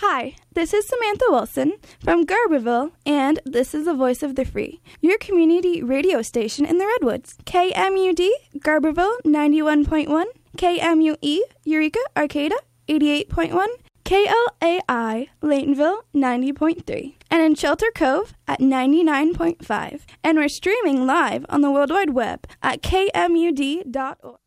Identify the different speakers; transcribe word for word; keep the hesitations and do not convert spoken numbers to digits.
Speaker 1: Hi, this is Samantha Wilson from Garberville, and this is the Voice of the Free, your community radio station in the Redwoods. K M U D, Garberville, ninety-one point one, K M U E, Eureka, Arcata, eighty-eight point one, K L A I, Laytonville, ninety point three, and in Shelter Cove at ninety-nine point five. And we're streaming live on the World Wide Web at K M U D dot org.